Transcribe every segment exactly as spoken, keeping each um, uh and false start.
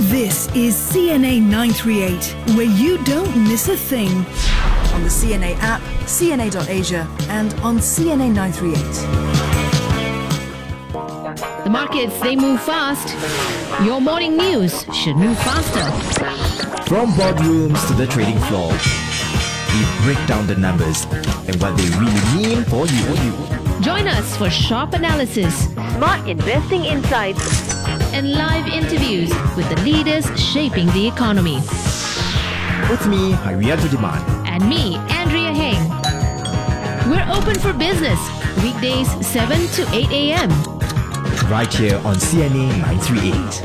This is C N A nine thirty-eight, where you don't miss a thing. On the C N A app, C N A dot Asia, and on C N A nine thirty-eight. The markets, they move fast. Your morning news should move faster. From boardrooms to the trading floor, we break down the numbers and what they really mean for you. Join us for sharp analysis, smart investing insights, and live interviews with the leaders shaping the economy. With me, Harianto Demand. And me, Andrea Heng. We're open for business, weekdays seven to eight a.m. right here on C N A nine thirty-eight.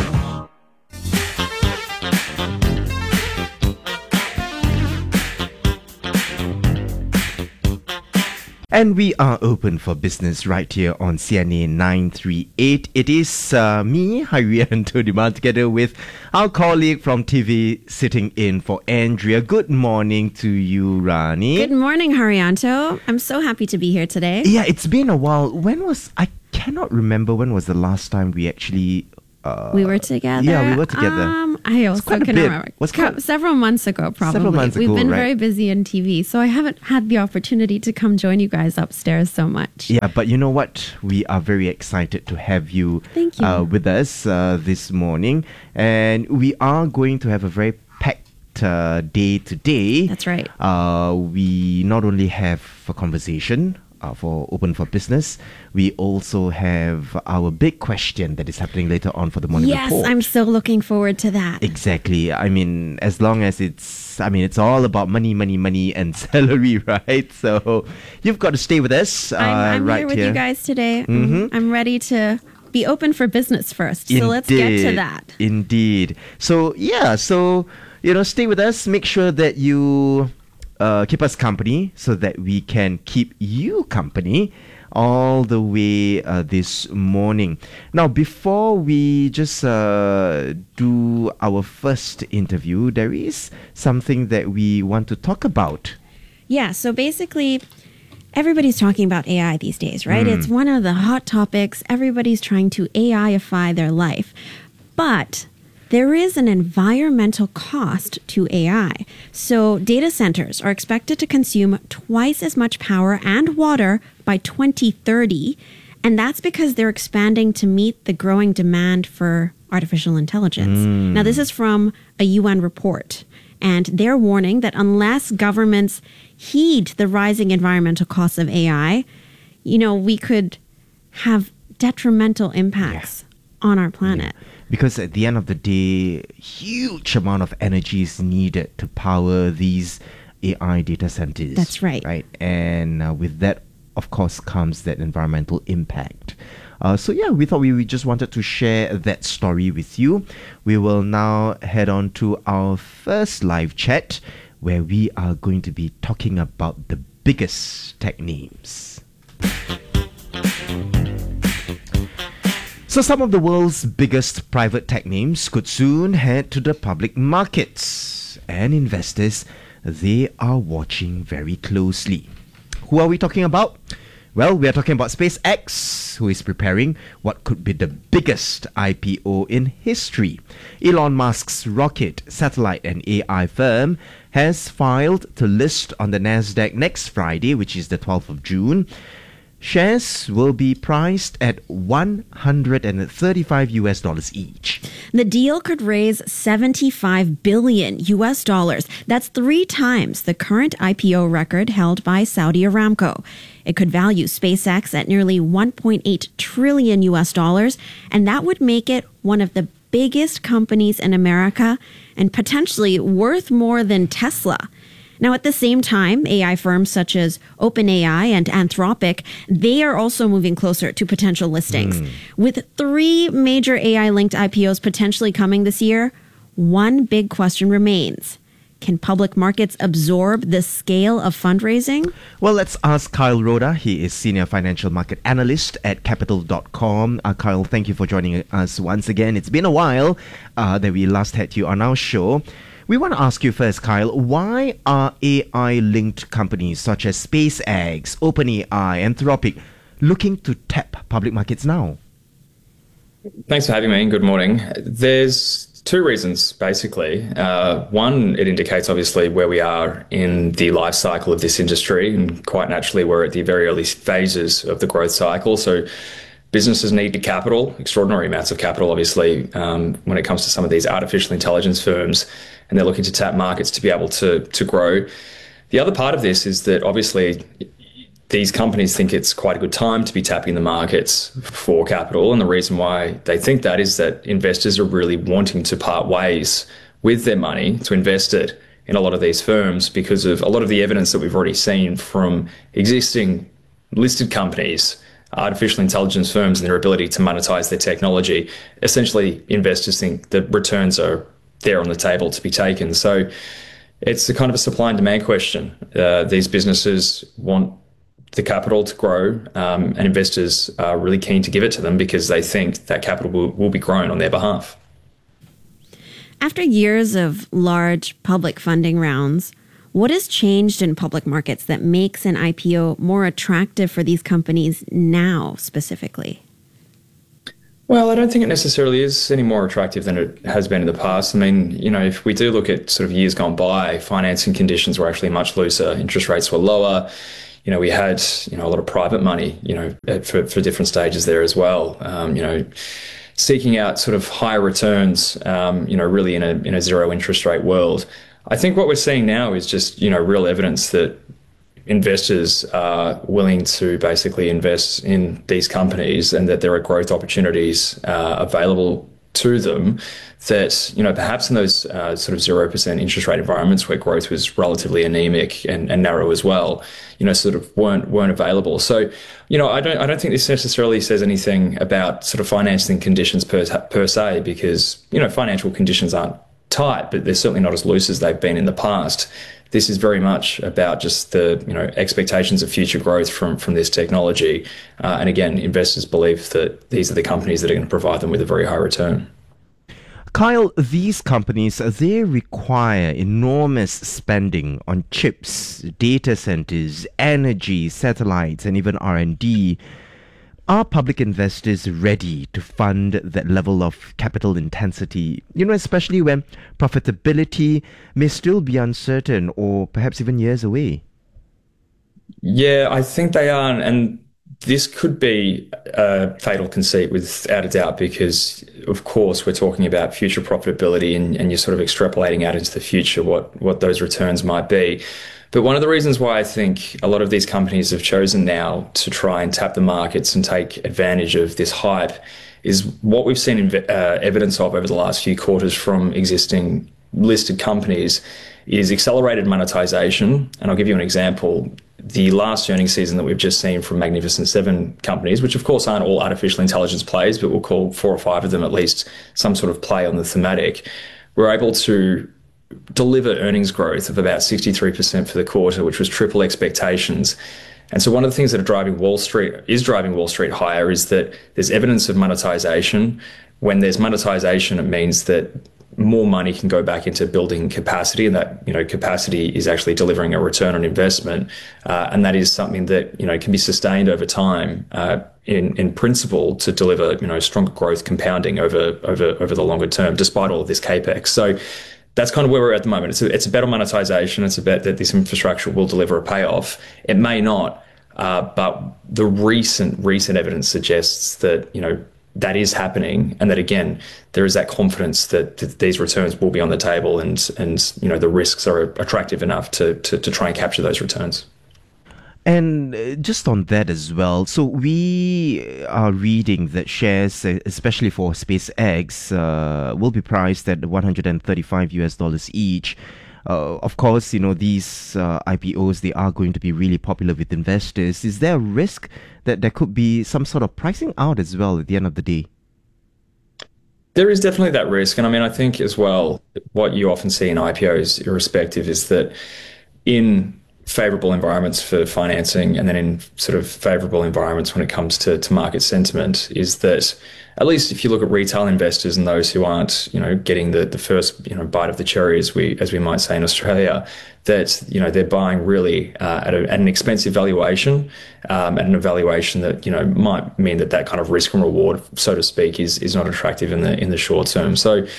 And we are open for business right here on C N A nine thirty-eight. It is uh, me, Harianto Demand, together with our colleague from T V sitting in for Andrea. Good morning to you, Rani. Good morning, Harianto. I'm so happy to be here today. Yeah, it's been a while. When was... I cannot remember when was the last time we actually... Uh, we were together. Yeah, we were together. Um, I also quite a can bit. remember. Was Co- quite- several months ago, probably. Several months We've ago, been right? very busy in T V, so I haven't had the opportunity to come join you guys upstairs so much. Yeah, but you know what? We are very excited to have you, Thank you. Uh, with us uh, this morning. And we are going to have a very packed uh, day today. That's right. Uh, we not only have a conversation uh, for Open for Business, we also have our big question that is happening later on for the morning Yes, report. I'm so looking forward to that. Exactly. I mean, as long as it's, I mean, it's all about money, money, money and salary, right? So you've got to stay with us uh, I'm, I'm right here with you guys today. Mhm. I'm ready to be open for business first. So let's get to that. Indeed. So, yeah. So, you know, stay with us. Make sure that you uh, keep us company so that we can keep you company all the way uh, this morning. Now, before we just uh, do our first interview, there is something that we want to talk about. Yeah, so basically, everybody's talking about A I these days, right? It's one of the hot topics. Everybody's trying to A I-ify their life. But there is an environmental cost to A I. So data centers are expected to consume twice as much power and water by twenty thirty. And that's because they're expanding to meet the growing demand for artificial intelligence. Now, this is from a U N report. And they're warning that unless governments heed the rising environmental costs of A I, you know, we could have detrimental impacts on our planet. Because at the end of the day, huge amount of energy is needed to power these A I data centers. That's right. Right. And uh, with that, of course, comes that environmental impact. Uh, so yeah, we thought we, we just wanted to share that story with you. We will now head on to our first live chat, where we are going to be talking about the biggest tech names. So some of the world's biggest private tech names could soon head to the public markets, and investors, they are watching very closely. Who are we talking about? Well, we are talking about SpaceX, who is preparing what could be the biggest I P O in history. Elon Musk's rocket, satellite and A I firm has filed to list on the Nasdaq next Friday, which is the twelfth of June. Shares will be priced at one hundred thirty-five U S dollars each. The deal could raise seventy-five billion U S dollars. That's three times the current I P O record held by Saudi Aramco. It could value SpaceX at nearly one point eight trillion U S dollars, and that would make it one of the biggest companies in America and potentially worth more than Tesla. Now, at the same time, A I firms such as OpenAI and Anthropic, they are also moving closer to potential listings. Mm. With three major A I-linked I P Os potentially coming this year, one big question remains. Can public markets absorb the scale of fundraising? Well, let's ask Kyle Rhoda. He is Senior Financial Market Analyst at Capital dot com. Uh, Kyle, thank you for joining us once again. It's been a while uh, that we last had you on our show. We want to ask you first, Kyle, why are A I-linked companies such as SpaceX, OpenAI, Anthropic looking to tap public markets now? Thanks for having me. Good morning. There's Two reasons, basically. Uh, one, it indicates obviously where we are in the life cycle of this industry, and quite naturally, we're at the very early phases of the growth cycle. So businesses need capital, extraordinary amounts of capital, obviously, um, when it comes to some of these artificial intelligence firms, and they're looking to tap markets to be able to, to grow. The other part of this is that obviously these companies think it's quite a good time to be tapping the markets for capital. And the reason why they think that is that investors are really wanting to part ways with their money to invest it in a lot of these firms because of a lot of the evidence that we've already seen from existing listed companies, artificial intelligence firms, and their ability to monetize their technology. Essentially, investors think the returns are there on the table to be taken. So it's a kind of a supply and demand question. Uh, these businesses want the capital to grow, um, and investors are really keen to give it to them because they think that capital will, will be grown on their behalf. After years of large public funding rounds, what has changed in public markets that makes an I P O more attractive for these companies now specifically? Well, I don't think it necessarily is any more attractive than it has been in the past. I mean, you know, if we do look at sort of years gone by, financing conditions were actually much looser, interest rates were lower. You know, we had, you know, a lot of private money, you know, for, for different stages there as well. Um, you know, seeking out sort of higher returns, um, you know, really in a in a zero interest rate world. I think what we're seeing now is just, you know, real evidence that investors are willing to basically invest in these companies and that there are growth opportunities uh, available to them that, you know, perhaps in those uh, sort of zero percent interest rate environments where growth was relatively anemic and, and narrow as well, you know, sort of weren't weren't available. So, you know, I don't I don't think this necessarily says anything about sort of financing conditions per per se, because, you know, financial conditions aren't tight, but they're certainly not as loose as they've been in the past. This is very much about just the, you know, expectations of future growth from from this technology. Uh, and again, investors believe that these are the companies that are going to provide them with a very high return. Kyle, these companies, they require enormous spending on chips, data centers, energy, satellites, and even R and D. Are public investors ready to fund that level of capital intensity? You know, especially when profitability may still be uncertain or perhaps even years away. Yeah, I think they are. And this could be a fatal conceit without a doubt, because, of course, we're talking about future profitability and, and you're sort of extrapolating out into the future what, what those returns might be. But one of the reasons why I think a lot of these companies have chosen now to try and tap the markets and take advantage of this hype is what we've seen in, uh, evidence of over the last few quarters from existing listed companies is accelerated monetization. And I'll give you an example. The last earnings season that we've just seen from Magnificent Seven companies, which of course aren't all artificial intelligence plays, but we'll call four or five of them at least some sort of play on the thematic, we're able to deliver earnings growth of about sixty-three percent for the quarter, which was triple expectations. And so one of the things that are driving Wall Street is driving Wall Street higher is that there's evidence of monetization. When there's monetization, it means that more money can go back into building capacity, and that, you know, capacity is actually delivering a return on investment. Uh, and that is something that, you know, can be sustained over time, uh, in, in principle, to deliver, you know, stronger growth compounding over, over, over the longer term, despite all of this capex. So that's kind of where we're at the moment. It's a, it's a bet on monetization. It's a bet that this infrastructure will deliver a payoff. It may not, uh, but the recent recent evidence suggests that, you know, that is happening, and that, again, there is that confidence that, that these returns will be on the table, and and you know, the risks are attractive enough to to, to try and capture those returns. And uh, just on that as well, so we are reading that shares, uh, especially for SpaceX, uh, will be priced at one hundred thirty-five U S dollars each. Uh, of course, you know, these uh, I P Os, they are going to be really popular with investors. Is there a risk that there could be some sort of pricing out as well at the end of the day? There is definitely that risk. And I mean, I think as well, what you often see in I P Os, irrespective, is that in favourable environments for financing, and then in sort of favourable environments when it comes to, to market sentiment, is that at least if you look at retail investors and those who aren't, you know, getting the, the first, you know, bite of the cherry, as we as we might say in Australia, that, you know, they're buying really uh, at, a, at an expensive valuation, um, at an evaluation that, you know, might mean that that kind of risk and reward, so to speak, is is not attractive in the in the short term. So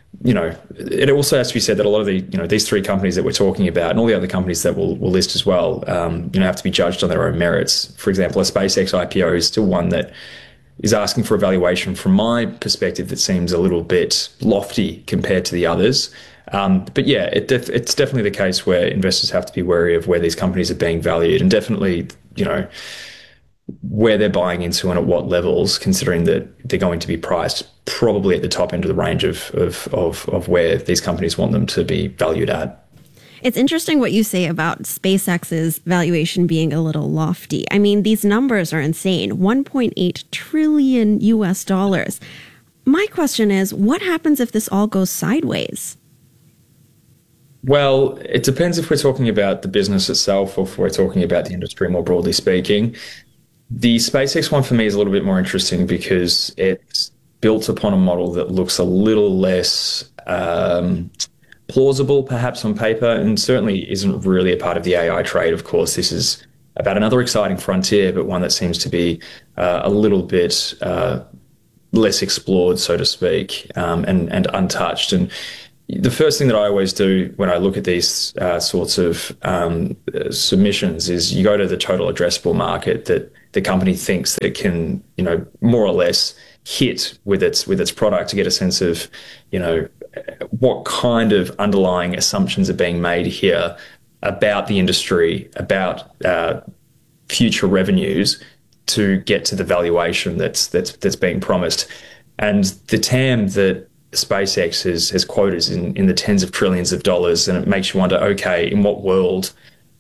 you know, it also has to be said that a lot of the, you know, these three companies that we're talking about and all the other companies that we'll, we'll list as well, um, you know, have to be judged on their own merits. For example, a SpaceX I P O is still one that is asking for a valuation from my perspective that seems a little bit lofty compared to the others. Um, but yeah, it def- it's definitely the case where investors have to be wary of where these companies are being valued, and definitely, you know, where they're buying into and at what levels, considering that they're going to be priced probably at the top end of the range of, of, of, of where these companies want them to be valued at. It's interesting what you say about SpaceX's valuation being a little lofty. I mean, these numbers are insane. one point eight trillion U S dollars. My question is, what happens if this all goes sideways? Well, it depends if we're talking about the business itself or if we're talking about the industry more broadly speaking. The SpaceX one for me is a little bit more interesting because it's built upon a model that looks a little less um, plausible, perhaps on paper, and certainly isn't really a part of the A I trade. Of course, this is about another exciting frontier, but one that seems to be uh, a little bit uh, less explored, so to speak, um, and, and untouched. And the first thing that I always do when I look at these uh, sorts of um, submissions is you go to the total addressable market that the company thinks that it can, you know, more or less hit with its with its product to get a sense of, you know, what kind of underlying assumptions are being made here about the industry, about uh, future revenues to get to the valuation that's that's that's being promised. And the T A M that SpaceX has, has quoted is in, in the tens of trillions of dollars, and it makes you wonder, okay, in what world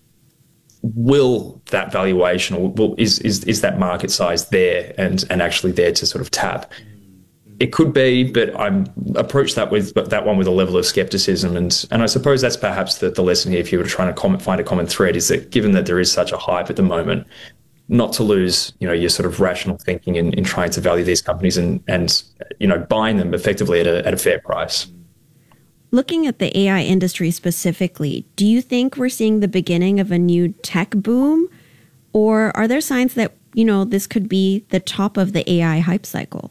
will that valuation, or will, is, is is that market size there and, and actually there to sort of tap? It could be, but I'm approach that with that one with a level of skepticism, and and I suppose that's perhaps the, the lesson here. If you were to try to comment, find a common thread, is that given that there is such a hype at the moment, not to lose, you know, your sort of rational thinking in, in trying to value these companies and, and, you know, buying them effectively at a, at a fair price. Looking at the A I industry specifically, do you think we're seeing the beginning of a new tech boom? Or are there signs that, you know, this could be the top of the A I hype cycle?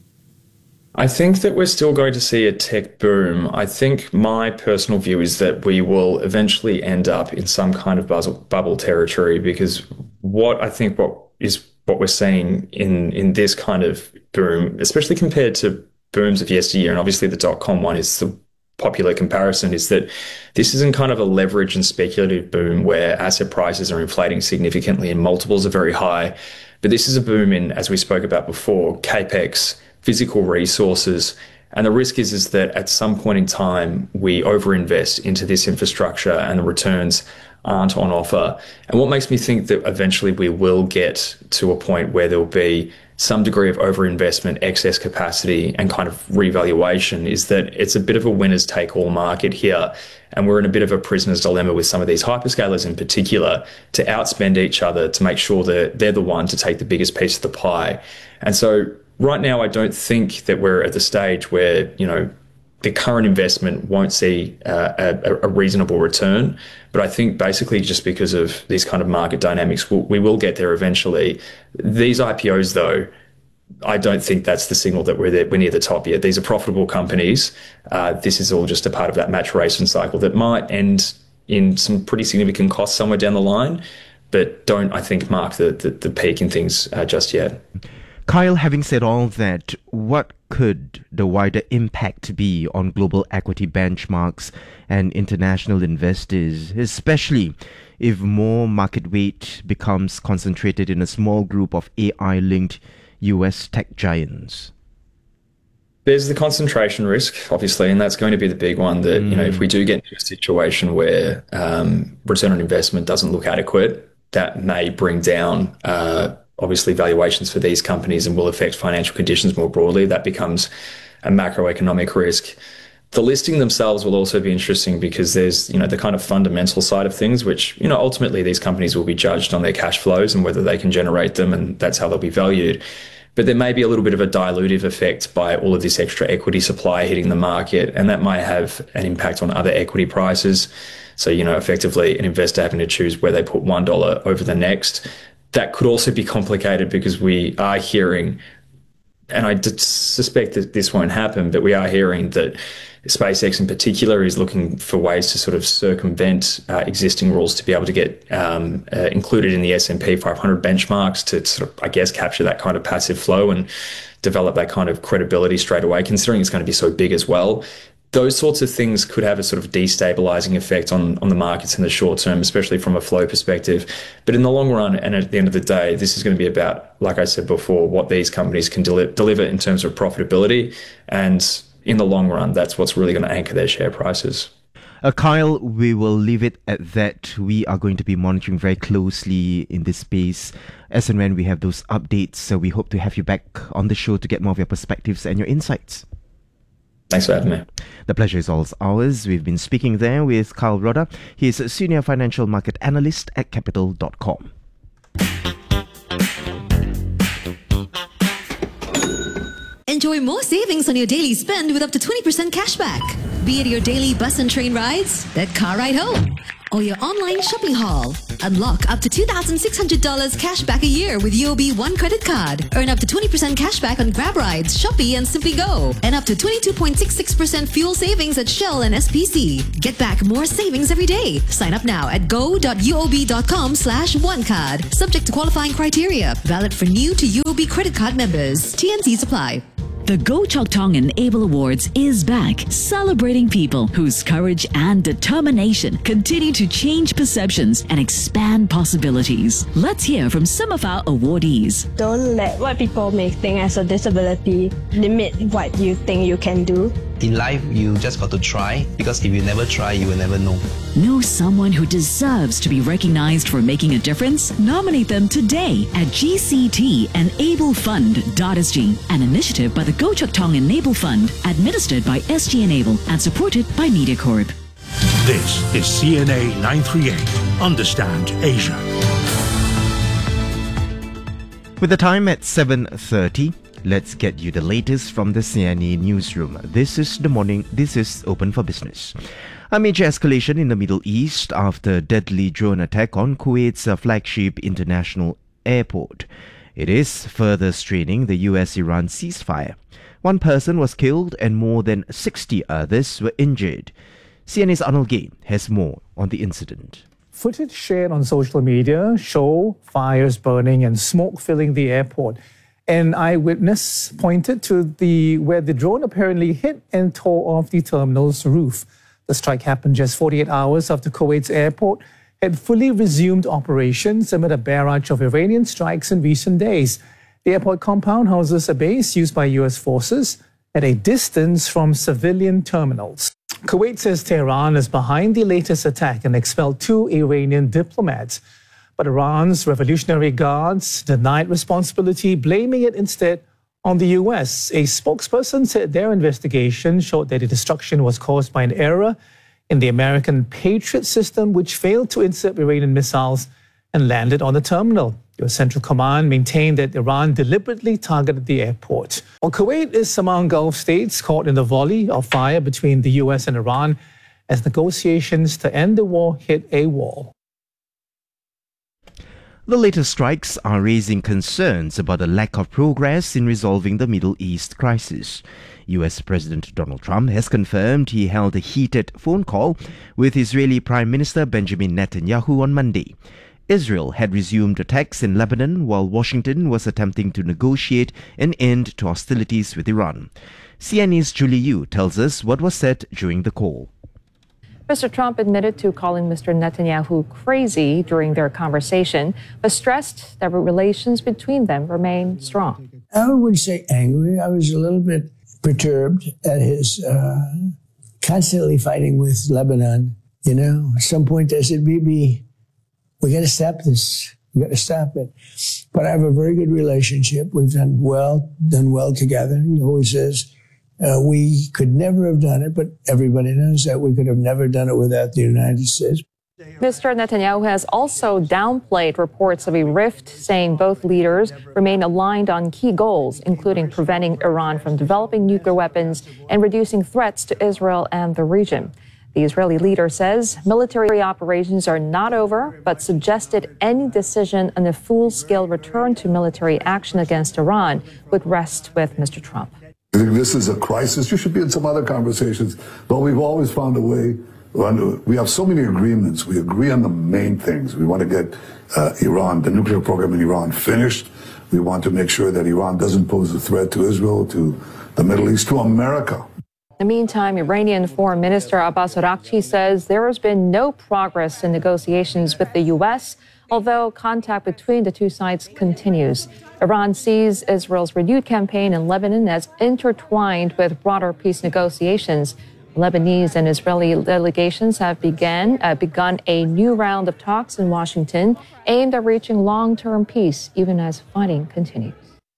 I think that we're still going to see a tech boom. I think my personal view is that we will eventually end up in some kind of bubble territory, because what I think what is what we're seeing in, in this kind of boom, especially compared to booms of yesteryear, and obviously the dot-com one is the popular comparison, is that this isn't kind of a leverage and speculative boom where asset prices are inflating significantly and multiples are very high. But this is a boom in, as we spoke about before, capex, physical resources. And the risk is, is that at some point in time, we overinvest into this infrastructure and the returns aren't on offer. And what makes me think that eventually we will get to a point where there'll be some degree of overinvestment, excess capacity, and kind of revaluation is that it's a bit of a winners take all market here. And we're in a bit of a prisoner's dilemma with some of these hyperscalers in particular to outspend each other to make sure that they're the one to take the biggest piece of the pie. And so right now, I don't think that we're at the stage where, you know, the current investment won't see uh, a, a reasonable return. But I think basically just because of these kind of market dynamics, we'll, we will get there eventually. These I P Os, though, I don't think that's the signal that we're there, we're near the top yet. These are profitable companies. Uh, this is all just a part of that maturation cycle that might end in some pretty significant costs somewhere down the line, but don't, I think, mark the, the, the peak in things uh, just yet. Kyle, having said all that, what could the wider impact be on global equity benchmarks and international investors, especially if more market weight becomes concentrated in a small group of A I-linked U S tech giants? There's the concentration risk, obviously, and that's going to be the big one that, mm. you know, if we do get into a situation where um, return on investment doesn't look adequate, that may bring down uh, obviously valuations for these companies and will affect financial conditions more broadly. That becomes a macroeconomic risk. The listing themselves will also be interesting because there's, you know, the kind of fundamental side of things, which, you know, ultimately these companies will be judged on their cash flows and whether they can generate them, and that's how they'll be valued. But there may be a little bit of a dilutive effect by all of this extra equity supply hitting the market, and that might have an impact on other equity prices. So, you know, effectively an investor having to choose where they put one dollar over the next. That could also be complicated because we are hearing, and I suspect that this won't happen, but we are hearing that SpaceX in particular is looking for ways to sort of circumvent uh, existing rules to be able to get um, uh, included in the S and P five hundred benchmarks to sort of, I guess, capture that kind of passive flow and develop that kind of credibility straight away, considering it's going to be so big as well. Those sorts of things could have a sort of destabilizing effect on, on the markets in the short term, especially from a flow perspective. But in the long run, and at the end of the day, this is going to be about, like I said before, what these companies can deli- deliver in terms of profitability. And in the long run, that's what's really going to anchor their share prices. Uh, Kyle, we will leave it at that. We are going to be monitoring very closely in this space as and when we have those updates. So we hope to have you back on the show to get more of your perspectives and your insights. Thanks for having me. The pleasure is all ours. We've been speaking there with Kyle Rodda. He is a senior financial market analyst at capital dot com. Enjoy more savings on your daily spend with up to twenty percent cashback. Be it your daily bus and train rides, that car ride home, or your online shopping haul. Unlock up to two thousand six hundred dollars cash back a year with U O B One credit card. Earn up to twenty percent cash back on Grab rides, Shopee and Simply Go. And up to twenty-two point six six percent fuel savings at Shell and S P C. Get back more savings every day. Sign up now at go.uob.com slash onecard. Subject to qualifying criteria. Valid for new to U O B credit card members. T N Cs apply. The Go Chok Tong Enable Awards is back, celebrating people whose courage and determination continue to change perceptions and expand possibilities. Let's hear from some of our awardees. Don't let what people may think as a disability limit what you think you can do. In life, you just got to try, because if you never try, you will never know. Know someone who deserves to be recognized for making a difference? Nominate them today at G C T Enable Fund dot S G, an initiative by the Go Chok Tong Enable Fund, administered by S G Enable and supported by MediaCorp. This is C N A nine thirty-eight. Understand Asia. With the time at seven thirty, let's get you the latest from the C N A newsroom. This is the morning. This is Open for Business. A major escalation in the Middle East after a deadly drone attack on Kuwait's flagship international airport. It is further straining the U S Iran ceasefire. One person was killed and more than sixty others were injured. C N A's Arnold Gay has more on the incident. Footage shared on social media show fires burning and smoke filling the airport. An eyewitness pointed to the where the drone apparently hit and tore off the terminal's roof. The strike happened just forty-eight hours after Kuwait's airport had fully resumed operations amid a barrage of Iranian strikes in recent days. The airport compound houses a base used by U S forces at a distance from civilian terminals. Kuwait says Tehran is behind the latest attack and expelled two Iranian diplomats. But Iran's Revolutionary Guards denied responsibility, blaming it instead on the U S. A spokesperson said their investigation showed that the destruction was caused by an error in the American Patriot system, which failed to intercept Iranian missiles and landed on the terminal. U S Central Command maintained that Iran deliberately targeted the airport. Well, Kuwait is among Gulf states caught in the volley of fire between the U S and Iran as negotiations to end the war hit a wall. The latest strikes are raising concerns about the lack of progress in resolving the Middle East crisis. U S President Donald Trump has confirmed he held a heated phone call with Israeli Prime Minister Benjamin Netanyahu on Monday. Israel had resumed attacks in Lebanon while Washington was attempting to negotiate an end to hostilities with Iran. C N A's Julie Yu tells us what was said during the call. Mister Trump admitted to calling Mister Netanyahu crazy during their conversation, but stressed that relations between them remain strong. I wouldn't say angry. I was a little bit perturbed at his uh, constantly fighting with Lebanon. You know, at some point I said, Bibi, we got to stop this. We got to stop it. But I have a very good relationship. We've done well, done well together. He always says, Uh, we could never have done it, but everybody knows that we could have never done it without the United States. Mister Netanyahu has also downplayed reports of a rift, saying both leaders remain aligned on key goals, including preventing Iran from developing nuclear weapons and reducing threats to Israel and the region. The Israeli leader says military operations are not over, but suggested any decision on a full-scale return to military action against Iran would rest with Mister Trump. I think this is a crisis. You should be in some other conversations, but we've always found a way. We have so many agreements. We agree on the main things. We want to get uh, Iran, the nuclear program in Iran, finished. We want to make sure that Iran doesn't pose a threat to Israel, to the Middle East, to America. In the meantime, Iranian Foreign Minister Abbas Araghchi says there has been no progress in negotiations with the U S, although contact between the two sides continues. Iran sees Israel's renewed campaign in Lebanon as intertwined with broader peace negotiations. Lebanese and Israeli delegations have began, uh, begun a new round of talks in Washington aimed at reaching long-term peace, even as fighting continues.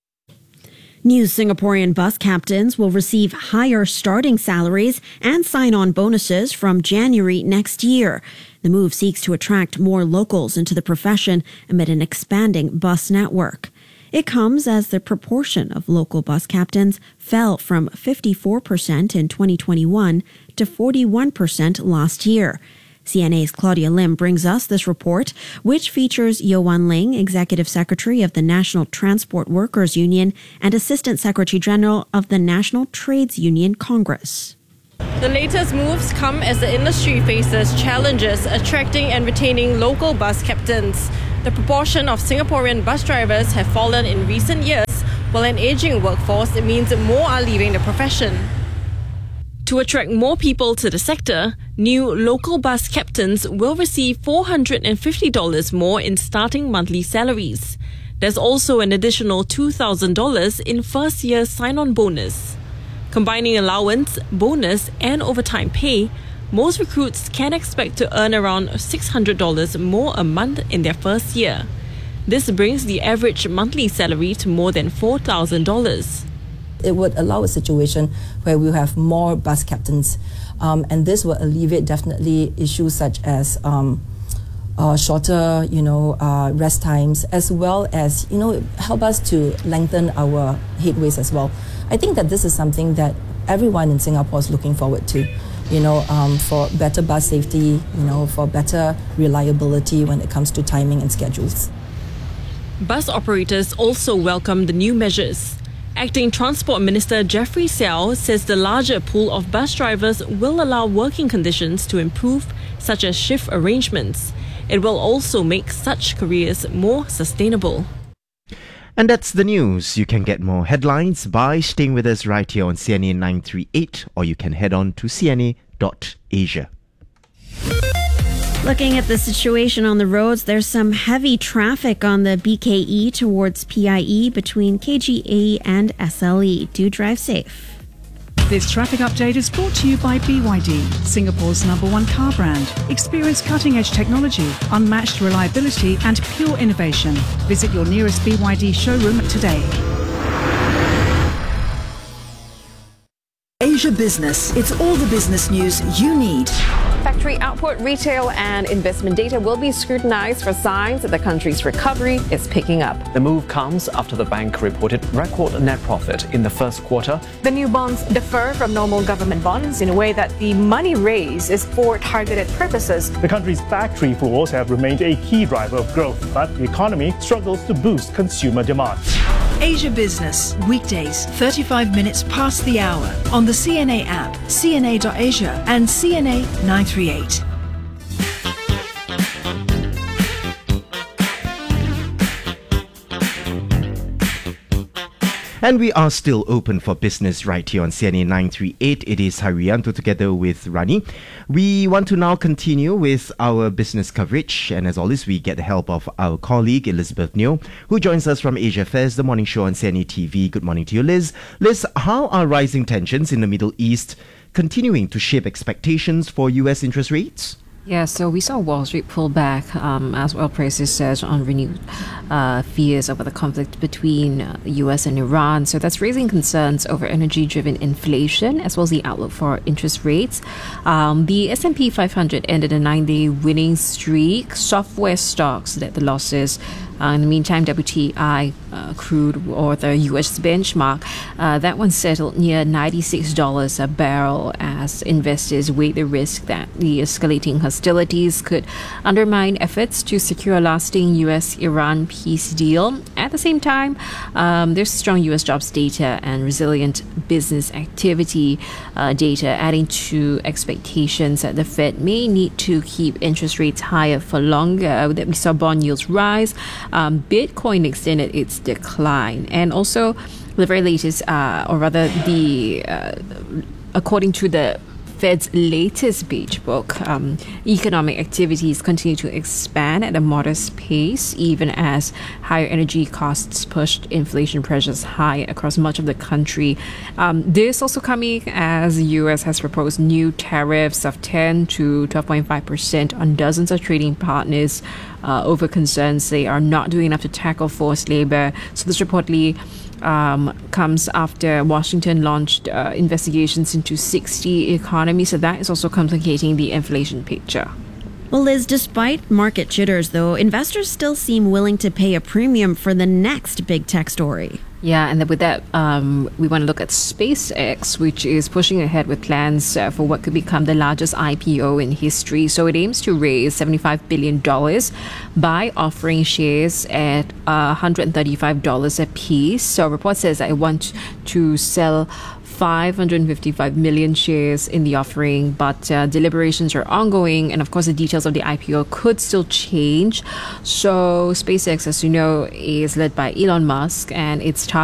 New Singaporean bus captains will receive higher starting salaries and sign-on bonuses from January next year. The move seeks to attract more locals into the profession amid an expanding bus network. It comes as the proportion of local bus captains fell from fifty-four percent in twenty twenty-one to forty-one percent last year. C N A's Claudia Lim brings us this report, which features Yeo Wan Ling, Executive Secretary of the National Transport Workers Union and Assistant Secretary General of the National Trades Union Congress. The latest moves come as the industry faces challenges attracting and retaining local bus captains. The proportion of Singaporean bus drivers have fallen in recent years, while an aging workforce means more are leaving the profession. To attract more people to the sector, new local bus captains will receive four hundred fifty dollars more in starting monthly salaries. There's also an additional two thousand dollars in first-year sign-on bonus. Combining allowance, bonus, and overtime pay, most recruits can expect to earn around six hundred dollars more a month in their first year. This brings the average monthly salary to more than four thousand dollars. It would allow a situation where we have more bus captains, um, and this will alleviate definitely issues such as um, uh, shorter, you know, uh, rest times, as well as, you know, help us to lengthen our headways as well. I think that this is something that everyone in Singapore is looking forward to, you know, um, for better bus safety, you know, for better reliability when it comes to timing and schedules. Bus operators also welcome the new measures. Acting Transport Minister Jeffrey Seow says the larger pool of bus drivers will allow working conditions to improve, such as shift arrangements. It will also make such careers more sustainable. And that's the news. You can get more headlines by staying with us right here on C N A nine three eight, or you can head on to c n a dot asia. Looking at the situation on the roads, there's some heavy traffic on the B K E towards P I E between K G A and S L E. Do drive safe. This traffic update is brought to you by B Y D, Singapore's number one car brand. Experience cutting-edge technology, unmatched reliability and pure innovation. Visit your nearest B Y D showroom today. Asia Business. It's all the business news you need. Factory output, retail and investment data will be scrutinized for signs that the country's recovery is picking up. The move comes after the bank reported record net profit in the first quarter. The new bonds differ from normal government bonds in a way that the money raised is for targeted purposes. The country's factory floors have remained a key driver of growth, but the economy struggles to boost consumer demand. Asia Business, weekdays, thirty-five minutes past the hour on the C N A app, c n a dot asia and C N A nine three eight. And we are still open for business right here on C N A nine three eight. It is Harianto together with Rani. We want to now continue with our business coverage. And as always, we get the help of our colleague Elizabeth Neo, who joins us from Asia Fairs, the morning show on C N A T V. Good morning to you, Liz. Liz, how are rising tensions in the Middle East continuing to shape expectations for U S interest rates? Yeah, so we saw Wall Street pull back um, as oil prices surged on renewed uh, fears over the conflict between uh, the U S and Iran. So that's raising concerns over energy-driven inflation as well as the outlook for interest rates. Um, the S and P five hundred ended a nine-day winning streak. Software stocks led the losses Uh, in the meantime, W T I uh, crude, or the U S benchmark, uh, that one settled near ninety-six dollars a barrel as investors weigh the risk that the escalating hostilities could undermine efforts to secure a lasting U S-Iran peace deal. At the same time, um, there's strong U S jobs data and resilient business activity uh, data adding to expectations that the Fed may need to keep interest rates higher for longer. That we saw bond yields rise. Um, Bitcoin extended its decline, and also the very latest, uh, or rather the uh, according to the Fed's latest Beige Book, um, economic activities continue to expand at a modest pace, even as higher energy costs pushed inflation pressures high across much of the country. Um, this also coming as the U S has proposed new tariffs of ten to twelve point five percent on dozens of trading partners uh, over concerns they are not doing enough to tackle forced labor. So this reportedly Um, comes after Washington launched uh, investigations into sixty economies, so that is also complicating the inflation picture. Well, Liz, despite market jitters, though, investors still seem willing to pay a premium for the next big tech story. Yeah, and then with that, um, we want to look at SpaceX, which is pushing ahead with plans uh, for what could become the largest I P O in history. So it aims to raise seventy-five billion dollars by offering shares at uh, one hundred thirty-five dollars a piece. So a report says that it wants to sell five hundred fifty-five million shares in the offering, but uh, deliberations are ongoing, and of course the details of the I P O could still change. So SpaceX, as you know, is led by Elon Musk, and its target